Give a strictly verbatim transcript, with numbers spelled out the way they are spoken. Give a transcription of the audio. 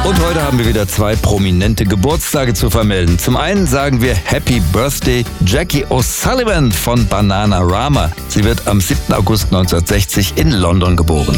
Und heute haben wir wieder zwei prominente Geburtstage zu vermelden. Zum einen sagen wir Happy Birthday Jackie O'Sullivan von Bananarama. Sie wird am siebten August neunzehnhundertsechzig in London geboren.